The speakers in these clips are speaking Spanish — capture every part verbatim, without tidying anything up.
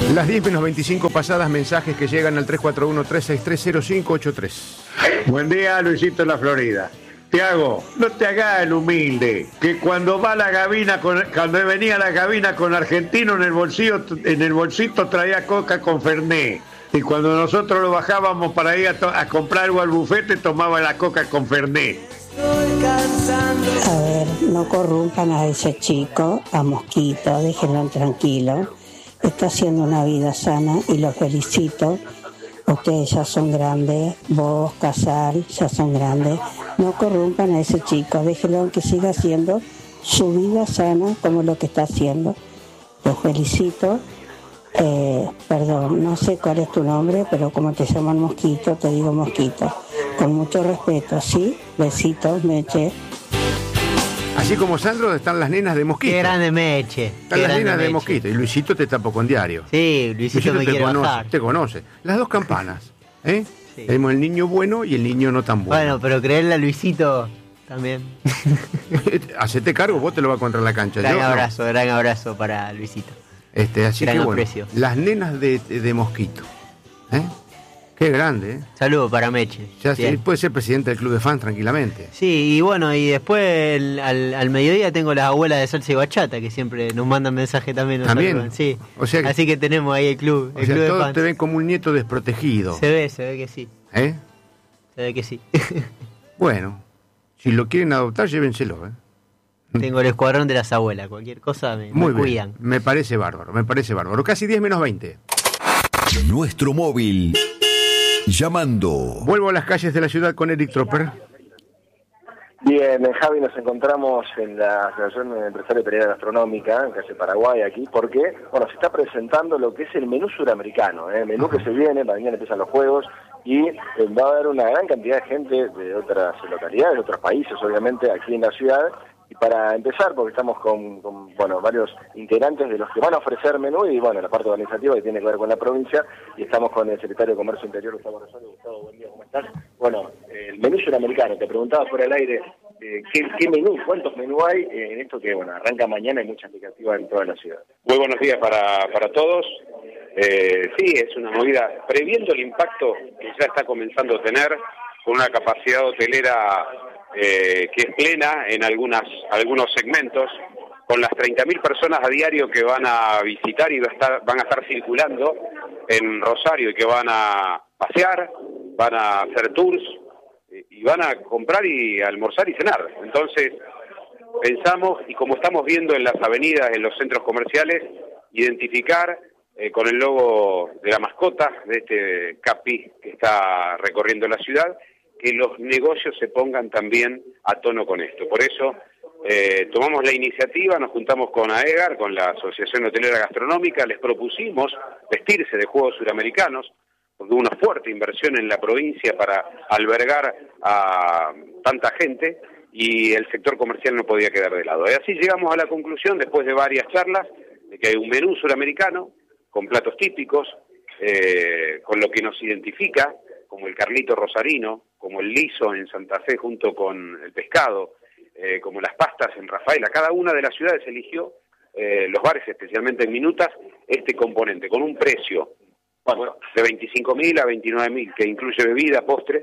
Las diez menos veinticinco pasadas, mensajes que llegan al tres cuatro uno, tres seis tres, cero cinco ocho tres. Buen día, Luisito en la Florida. Tiago, no te hagas el humilde, que cuando va la gabina, con, cuando venía la gabina con Argentino en el bolsillo, en el bolsito traía coca con Fernet. Y cuando nosotros lo bajábamos para ir a, to- a comprar algo al bufete, tomaba la coca con Fernet. A ver, no corrompan a ese chico, a Mosquito, déjenlo tranquilo. Está haciendo una vida sana y lo felicito. Ustedes ya son grandes, vos, Casal, ya son grandes. No corrompan a ese chico, déjenlo que siga haciendo su vida sana como lo que está haciendo. Los felicito. Eh, perdón, no sé cuál es tu nombre, pero como te llaman Mosquito, te digo Mosquito. Con mucho respeto, ¿sí? Besitos, Meche. Así como Sandro, están las nenas de Mosquito. Qué grande Meche. Están Qué las nenas grande de Meche. Mosquito. Y Luisito te tapo con diario. Sí, Luisito, me te quiere conoce, bajar. te conoce. Las dos campanas, ¿eh? Sí. Tenemos el niño bueno y el niño no tan bueno. Bueno, pero creerle a Luisito también. Hacete cargo, vos te lo vas contra la cancha. Gran Yo, no. abrazo, gran abrazo para Luisito. Este, así Gran que bueno, aprecio. las nenas de, de Mosquito. ¿Eh? Qué grande, ¿eh? Saludo para Meche. Ya Bien. se- puede ser presidente del club de fans tranquilamente. Sí, y bueno, y después el- al, al mediodía tengo las abuelas de salsa y bachata que siempre nos mandan mensaje también. Nos ¿También? saludan, sí. O sea que- Así que tenemos ahí el club, O el sea, club de todos fans. te ven como un nieto desprotegido. Se ve, se ve que sí. ¿Eh? Se ve que sí. Bueno, si lo quieren adoptar, llévenselo, ¿eh? Tengo el escuadrón de las abuelas, cualquier cosa me, Muy me bien. cuidan. Me parece bárbaro, me parece bárbaro. Casi diez menos veinte. Nuestro móvil. Llamando. Vuelvo a las calles de la ciudad con Eric Tropper. Bien, en Javi nos encontramos en la Asociación Empresaria Pereira Gastronómica, en calle Paraguay, aquí, porque, bueno, se está presentando lo que es el menú suramericano, ¿eh? El menú que se viene, mañana empiezan los juegos, y eh, va a haber una gran cantidad de gente de otras localidades, de otros países, obviamente, aquí en la ciudad. Y para empezar, porque estamos con, con, bueno, varios integrantes de los que van a ofrecer menú, y bueno, la parte organizativa que tiene que ver con la provincia, y estamos con el secretario de Comercio Interior, Gustavo Rosario. Gustavo, buen día, ¿cómo estás? Bueno, eh, el menú suramericano, te preguntaba por el aire, eh, ¿qué, ¿qué menú, cuántos menú hay eh, en esto que, bueno, arranca mañana y mucha expectativa en toda la ciudad? Muy buenos días para, para todos. Eh, sí, es una movida, previendo el impacto que ya está comenzando a tener, con una capacidad hotelera eh, que es plena en algunas algunos segmentos, con las treinta mil personas a diario que van a visitar y va a estar, van a estar circulando en Rosario y que van a pasear, van a hacer tours y van a comprar y almorzar y cenar. Entonces, pensamos, y como estamos viendo en las avenidas, en los centros comerciales, identificar eh, con el logo de la mascota de este Capi que está recorriendo la ciudad, que los negocios se pongan también a tono con esto. Por eso eh, tomamos la iniciativa, nos juntamos con AEGAR, con la Asociación Hotelera Gastronómica, les propusimos vestirse de juegos suramericanos, porque hubo una fuerte inversión en la provincia para albergar a tanta gente, y el sector comercial no podía quedar de lado. Y así llegamos a la conclusión, después de varias charlas, de que hay un menú suramericano con platos típicos, eh, con lo que nos identifica, como el Carlito Rosarino, como el liso en Santa Fe junto con el pescado, eh, como las pastas en Rafaela. Cada una de las ciudades eligió, eh, los bares especialmente en Minutas, este componente, con un precio bueno, de veinticinco mil a veintinueve mil, que incluye bebida, postre,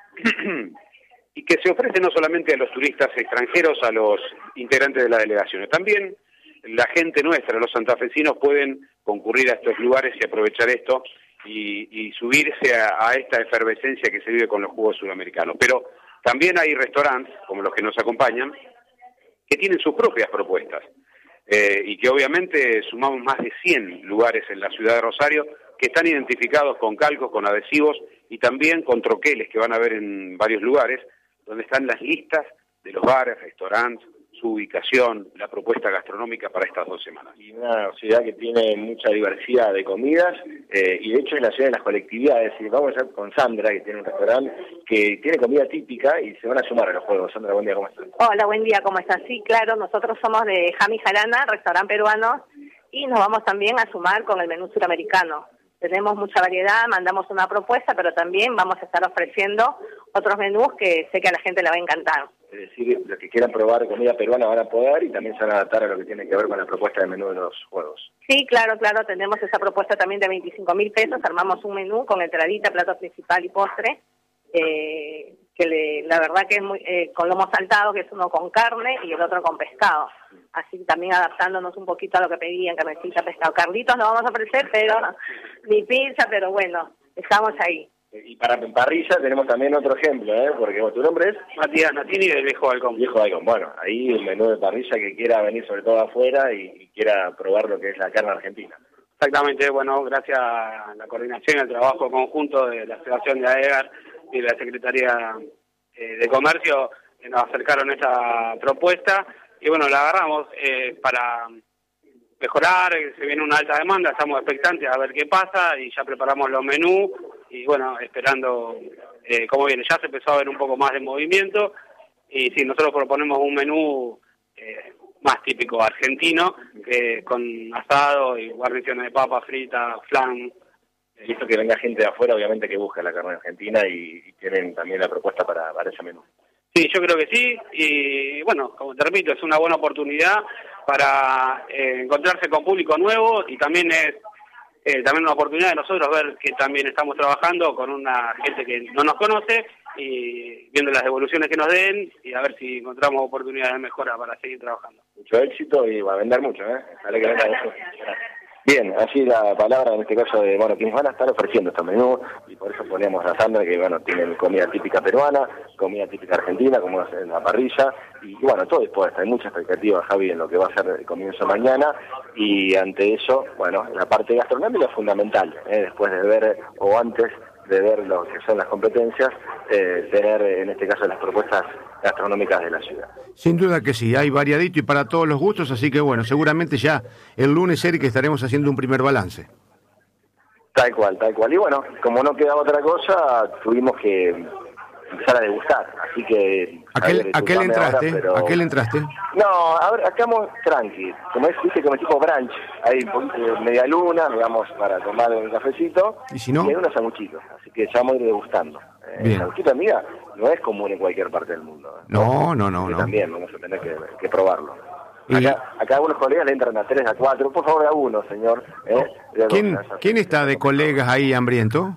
y que se ofrece no solamente a los turistas extranjeros, a los integrantes de las delegaciones, también la gente nuestra, los santafesinos, pueden concurrir a estos lugares y aprovechar esto y, y subirse a, a esta efervescencia que se vive con los juegos sudamericanos. Pero también hay restaurantes, como los que nos acompañan, que tienen sus propias propuestas, eh, y que obviamente sumamos más de cien lugares en la ciudad de Rosario que están identificados con calcos, con adhesivos y también con troqueles que van a ver en varios lugares, donde están las listas de los bares, restaurantes, su ubicación, la propuesta gastronómica para estas dos semanas. Y una ciudad que tiene mucha diversidad de comidas, eh, y de hecho es la ciudad de las colectividades. Y vamos a ver con Sandra, que tiene un restaurante que tiene comida típica, y se van a sumar a los juegos. Sandra, buen día, ¿cómo estás? Hola, buen día, ¿cómo estás? Sí, claro, nosotros somos de Jami Jarana, restaurante peruano, y nos vamos también a sumar con el menú suramericano. Tenemos mucha variedad, mandamos una propuesta, pero también vamos a estar ofreciendo otros menús que sé que a la gente le va a encantar. Es decir, los que quieran probar comida peruana van a poder y también se van a adaptar a lo que tiene que ver con la propuesta de menú de los juegos. Sí, claro, claro, tenemos esa propuesta también de veinticinco mil pesos, armamos un menú con entradita, plato principal y postre, eh, que le, la verdad que es muy, eh, con lomo saltado, que es uno con carne y el otro con pescado, así también adaptándonos un poquito a lo que pedían, carnecita, pescado. Carlitos no vamos a ofrecer, pero ni pizza, pero bueno, estamos ahí. Y para parrilla tenemos también otro ejemplo, ¿eh? Porque bueno, tu nombre es Matías Natini del Viejo Balcón. Viejo Balcón. Bueno, ahí el menú de parrilla que quiera venir sobre todo afuera y, y quiera probar lo que es la carne argentina. Exactamente, bueno, gracias a la coordinación y al trabajo conjunto de la Asociación de AEGAR y la Secretaría eh, de Comercio, que nos acercaron esta propuesta y bueno, la agarramos eh, para mejorar, se viene una alta demanda, estamos expectantes a ver qué pasa y ya preparamos los menús y bueno, esperando eh, cómo viene. Ya se empezó a ver un poco más de movimiento y sí, nosotros proponemos un menú eh, más típico argentino, que con asado y guarniciones de papa frita, flan. Visto que venga gente de afuera, obviamente que busca la carne argentina y, y tienen también la propuesta para, para ese menú. Sí, yo creo que sí, y bueno, como te repito, es una buena oportunidad para eh, encontrarse con público nuevo y también es eh, también una oportunidad de nosotros ver que también estamos trabajando con una gente que no nos conoce y viendo las devoluciones que nos den y a ver si encontramos oportunidades de mejora para seguir trabajando. Mucho éxito y va a vender mucho, ¿eh? Ojalá que venda mucho. Bien, así la palabra en este caso de, bueno, quienes van a estar ofreciendo estos menús, y por eso poníamos a Sandra que, bueno, tienen comida típica peruana, comida típica argentina, como es en la parrilla, y, bueno, todo dispuesto, hay mucha expectativa, Javi, en lo que va a ser el comienzo mañana, y ante eso, bueno, la parte gastronómica es fundamental, ¿eh? Después de ver, o antes de ver lo que son las competencias, eh, tener, en este caso, las propuestas gastronómicas de la ciudad. Sin duda que sí, hay variadito y para todos los gustos, así que bueno, seguramente ya el lunes, Eric, estaremos haciendo un primer balance. Tal cual, tal cual. Y bueno, como no quedaba otra cosa, tuvimos que empezar a degustar, así que... ¿A qué, ¿a qué le entraste? Ahora, pero... ¿A qué le entraste? No, ahora acá estamos tranqui, como es, viste, como tipo brunch, hay un poquito de media luna, digamos, para tomar un cafecito, y si no, y hay unos sanguchitos, así que ya vamos a ir degustando. Eh, el sanguchito, amiga, no es común en cualquier parte del mundo. ¿eh? No, no, no, no. También vamos a tener que, que probarlo. Y... Acá, acá algunos colegas le entran a tres, a cuatro, por favor a uno, señor. ¿eh? ¿Quién, ¿Quién está de colegas ahí hambriento?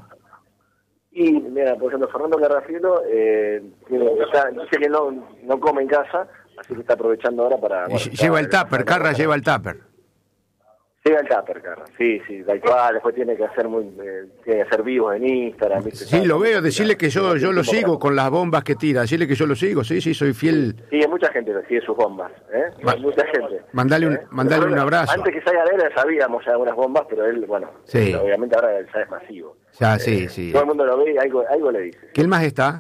Y mira, por ejemplo, Fernando Garrafielo eh, está, dice que no, no come en casa, así que está aprovechando ahora para... Bueno, lleva el tupper, Carra lleva el tupper. Lleva el tupper, Carra, sí, sí, tal cual, después tiene que hacer muy, eh, tiene que hacer vivos en Instagram. ¿viste? Sí, lo veo, decirle que yo yo lo sigo con las bombas que tira, decirle que yo lo sigo, sí, sí, soy fiel. Sí, hay mucha gente que sigue sus bombas, ¿eh? Ma hay mucha gente. Mandale un, ¿eh? mandale un abrazo. Antes que salga de él sabíamos ya algunas bombas, pero él, bueno, sí. obviamente ahora ya es masivo. Ya, eh, sí, sí. Todo el mundo lo ve y algo, algo le dice. ¿Quién más está?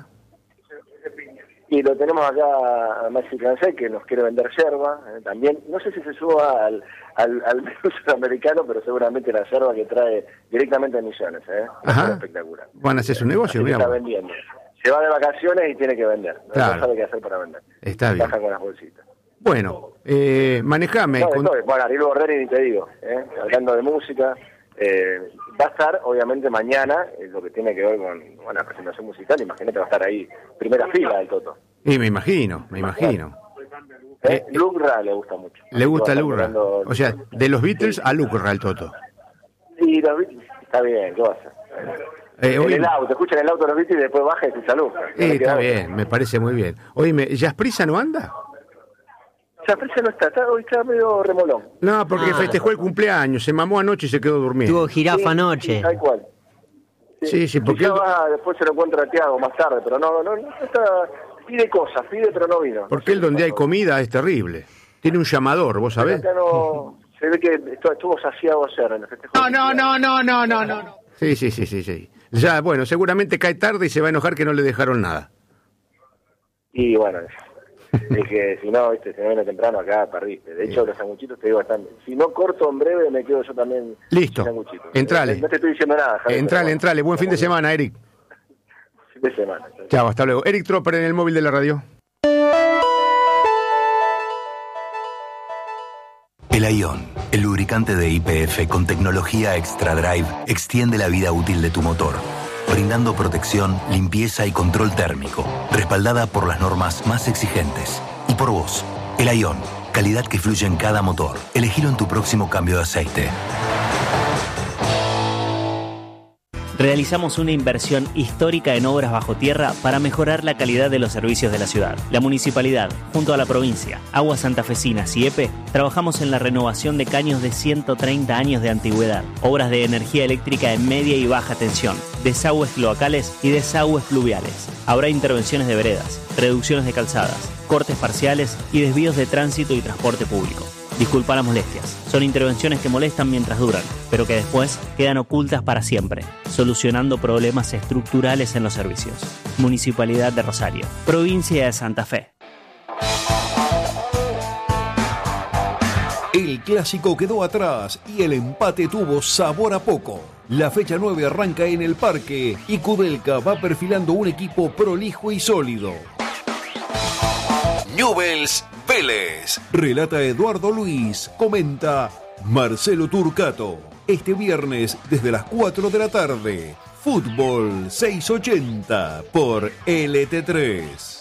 Y lo tenemos acá a Maxi Cancel, que nos quiere vender yerba, eh, también. No sé si se suba al, al, al menú sudamericano, pero seguramente la yerba que trae directamente a Misiones, ¿eh? Ajá. Espectacular. Van a hacer su negocio, digamos. Está vendiendo. Se va de vacaciones y tiene que vender. No, claro. no sabe qué hacer para vender. Está bien. Baja con las bolsitas. Bueno, eh, manejame. No, con... estoy, bueno, Ariel Borderi ni te digo, ¿eh? Hablando de música. Eh, va a estar, obviamente, mañana, eh, lo que tiene que ver con bueno, la presentación musical. Imagínate, va a estar ahí, primera fila del Toto. Y me imagino, me imagino. ¿Eh? Eh, Luke Ra le gusta mucho. Le gusta Luke Ra. O sea, de los Beatles a Luke Ra el Toto. Sí, los Beatles, está bien, ¿qué vas a hacer? Eh, en oye, el auto, escucha en el auto los Beatles y después baja y escucha Luke. Eh, está bien, me parece muy bien. Oye, ¿Jasprisa no anda? Jasprisa no está, está, hoy está medio remolón. No, porque Ah. festejó el cumpleaños, se mamó anoche y se quedó durmiendo. Tuvo jirafa Sí, anoche. sí, tal cual. Sí, sí, porque él- Quizá va, después se lo encuentra a Tiago más tarde, pero no, no, no está, pide cosas, pide pero no vino. Porque él donde hay comida es terrible. Tiene un llamador, ¿vos sabés? Acá no, se ve que estuvo, estuvo saciado ayer en el festejo. No, no, no, no, no, no, no. Sí, sí, sí, sí, sí. Ya, bueno, seguramente cae tarde y se va a enojar que no le dejaron nada. Y bueno, es que si no, viste, si no viene temprano acá perdiste. De hecho, los sanguchitos te digo bastante. Si no corto en breve, me quedo yo también. Listo. sin sanguchitos. Entrale. No, no te estoy diciendo nada, Javier, Entrale, pero entrale. Buen fin de semana, Eric. Fin de semana. Chao, hasta luego. Eric Tropper en el móvil de la radio. El Ion, el lubricante de Y P F con tecnología Extra Drive, extiende la vida útil de tu motor. brindando protección, limpieza y control térmico, respaldada por las normas más exigentes. Y por vos, el Ion, calidad que fluye en cada motor. Elegilo en tu próximo cambio de aceite. Realizamos una inversión histórica en obras bajo tierra para mejorar la calidad de los servicios de la ciudad. La municipalidad, junto a la provincia, Aguas Santafesinas y E P E, trabajamos en la renovación de caños de ciento treinta años de antigüedad, obras de energía eléctrica en media y baja tensión, desagües cloacales y desagües pluviales. Habrá intervenciones de veredas, reducciones de calzadas, cortes parciales y desvíos de tránsito y transporte público. Disculpa las molestias. Son intervenciones que molestan mientras duran, pero que después quedan ocultas para siempre, solucionando problemas estructurales en los servicios. Municipalidad de Rosario, Provincia de Santa Fe. El clásico quedó atrás y el empate tuvo sabor a poco. La fecha nueve arranca en el Parque y Kudelka va perfilando un equipo prolijo y sólido. Newell's Vélez. Relata Eduardo Luis. Comenta Marcelo Turcato. Este viernes desde las cuatro de la tarde. Fútbol seiscientos ochenta por L T tres.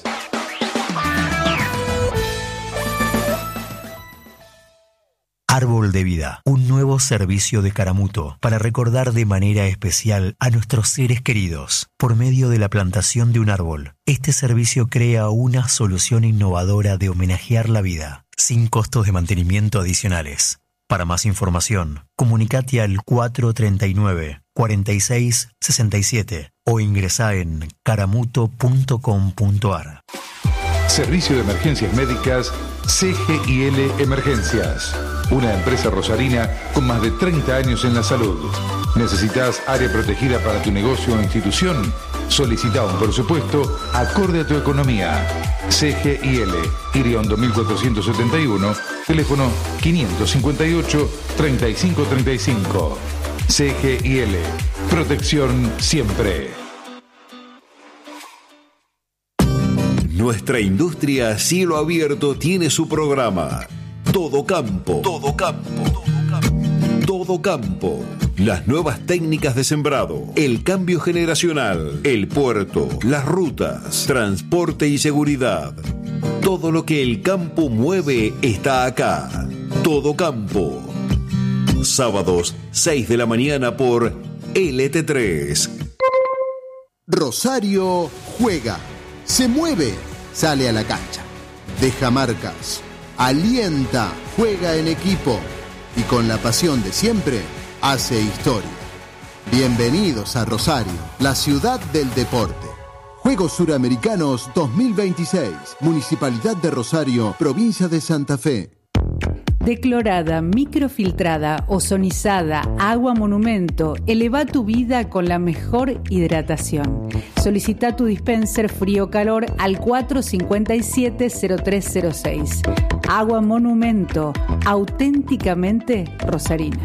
Árbol de Vida, un nuevo servicio de Caramuto para recordar de manera especial a nuestros seres queridos por medio de la plantación de un árbol. Este servicio crea una solución innovadora de homenajear la vida, sin costos de mantenimiento adicionales. Para más información, comunicate al cuatro treinta y nueve, cuarenta y seis, sesenta y siete o ingresá en caramuto punto com punto ar. Servicio de Emergencias Médicas C G I L Emergencias. Una empresa rosarina con más de treinta años en la salud. ¿Necesitas área protegida para tu negocio o institución? Solicita un presupuesto acorde a tu economía. C G I L, Iriondo mil cuatrocientos setenta y uno, teléfono quinientos cincuenta y ocho, treinta y cinco treinta y cinco. C G I L, protección siempre. Nuestra industria a cielo abierto tiene su programa. Todo campo. Todo campo. Todo campo. Las nuevas técnicas de sembrado, el cambio generacional, el puerto, las rutas, transporte y seguridad. Todo lo que el campo mueve está acá. Todo campo. Sábados, seis de la mañana por L T tres. Rosario juega, se mueve, sale a la cancha, deja marcas, alienta, juega en equipo y con la pasión de siempre hace historia. Bienvenidos a Rosario, la ciudad del deporte. Juegos Suramericanos dos mil veintiséis, Municipalidad de Rosario, Provincia de Santa Fe. Declorada, microfiltrada, ozonizada, agua monumento, eleva tu vida con la mejor hidratación. Solicita tu dispenser frío-calor al cuatro cinco siete, cero tres cero seis. Agua monumento, auténticamente rosarina.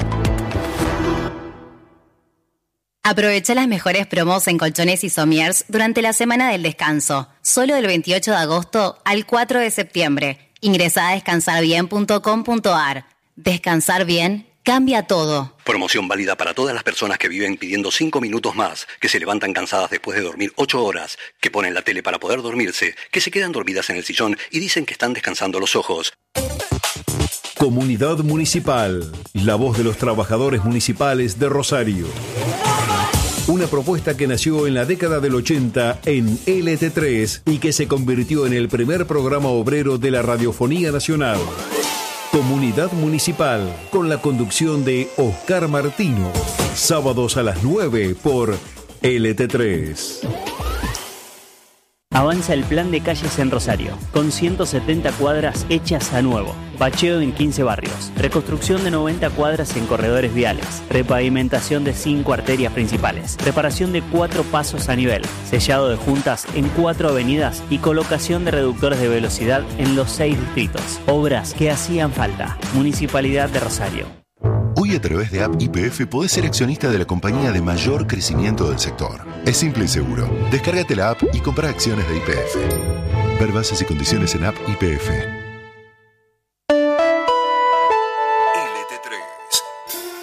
Aprovecha las mejores promos en colchones y somiers durante la semana del descanso, solo del veintiocho de agosto al cuatro de septiembre. Ingresá a descansar bien punto com punto ar. Descansar bien cambia todo. Promoción válida para todas las personas que viven pidiendo cinco minutos más, que se levantan cansadas después de dormir ocho horas, que ponen la tele para poder dormirse, que se quedan dormidas en el sillón y dicen que están descansando los ojos. Comunidad Municipal, la voz de los trabajadores municipales de Rosario. Una propuesta que nació en la década del ochenta en L T tres y que se convirtió en el primer programa obrero de la radiofonía nacional. Comunidad Municipal, con la conducción de Oscar Martino. Sábados a las nueve por L T tres. Avanza el plan de calles en Rosario, con ciento setenta cuadras hechas a nuevo, bacheo en quince barrios, reconstrucción de noventa cuadras en corredores viales, repavimentación de cinco arterias principales, reparación de cuatro pasos a nivel, sellado de juntas en cuatro avenidas y colocación de reductores de velocidad en los seis distritos. Obras que hacían falta. Municipalidad de Rosario. Hoy a través de App Y P F podés ser accionista de la compañía de mayor crecimiento del sector. Es simple y seguro. Descárgate la app y compra acciones de Y P F. Ver bases y condiciones en App Y P F.